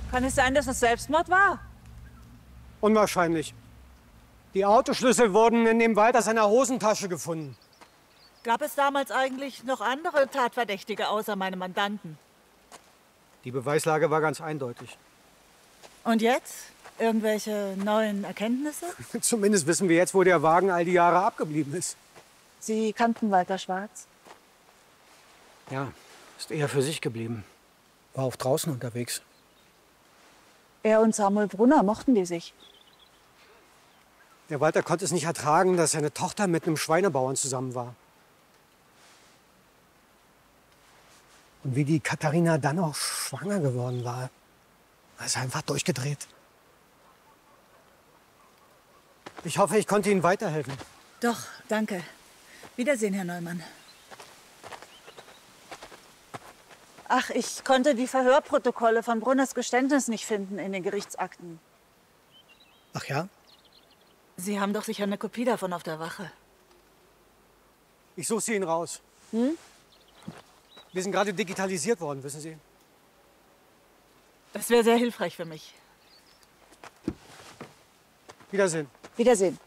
Kann es sein, dass es Selbstmord war? Unwahrscheinlich. Die Autoschlüssel wurden in dem Walter seiner Hosentasche gefunden. Gab es damals eigentlich noch andere Tatverdächtige außer meinem Mandanten? Die Beweislage war ganz eindeutig. Und jetzt? Irgendwelche neuen Erkenntnisse? Zumindest wissen wir jetzt, wo der Wagen all die Jahre abgeblieben ist. Sie kannten Walter Schwarz? Ja, ist eher für sich geblieben. War auch draußen unterwegs. Er und Samuel Brunner, mochten die sich? Der Walter konnte es nicht ertragen, dass seine Tochter mit einem Schweinebauern zusammen war. Und wie die Katharina dann auch schwanger geworden war, ist er einfach durchgedreht. Ich hoffe, ich konnte Ihnen weiterhelfen. Doch, danke. Wiedersehen, Herr Neumann. Ach, ich konnte die Verhörprotokolle von Brunners Geständnis nicht finden in den Gerichtsakten. Ach ja? Sie haben doch sicher eine Kopie davon auf der Wache. Ich suche sie Ihnen raus. Hm? Wir sind gerade digitalisiert worden, wissen Sie? Das wäre sehr hilfreich für mich. Wiedersehen. Wiedersehen.